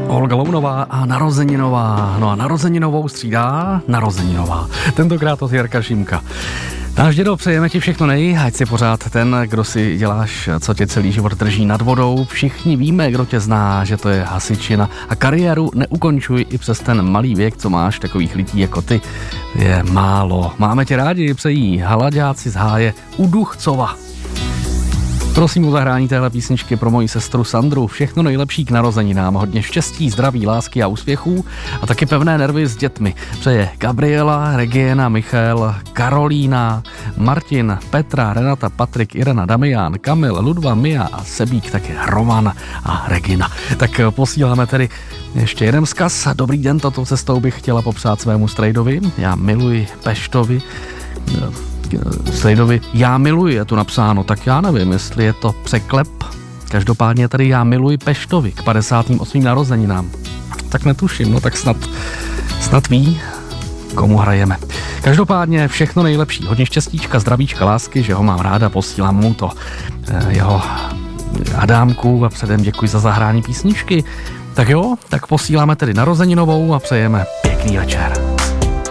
Olga Lounová a narozeninová. No a narozeninovou střídá narozeninová. Tentokrát od Jirka Šímka. Náš dědo, přejeme ti všechno ať si pořád ten, kdo si děláš, co tě celý život drží nad vodou. Všichni víme, kdo tě zná, že to je hasičina. A kariéru neukončuj i přes ten malý věk, co máš, takových lidí jako ty. Je málo. Máme tě rádi, přejí Halaďáci z Háje u Duchcova. Prosím o zahrání téhle písničky pro moji sestru Sandru. Všechno nejlepší k narozeninám. Hodně štěstí, zdraví, lásky a úspěchů a taky pevné nervy s dětmi. Přeje Gabriela, Regina, Michal, Karolína, Martin, Petra, Renata, Patrik, Irena, Damian, Kamil, Ludva, Mia a Sebík, taky Roman a Regina. Tak posíláme tedy ještě jeden vzkaz. Dobrý den, touto cestou bych chtěla popřát svému strejdovi. Já miluji Peštovi. Slejdovi, já miluji, je tu napsáno, tak já nevím, jestli je to překlep. Každopádně tady já miluji Peštovi k 58. narozeninám. Tak netuším, no tak snad ví, komu hrajeme. Každopádně všechno nejlepší, hodně štěstíčka, zdravíčka, lásky, že ho mám ráda, posílám mu to jeho Adámku a předem děkuji za zahrání písničky. Tak jo, tak posíláme tedy narozeninovou a přejeme pěkný večer.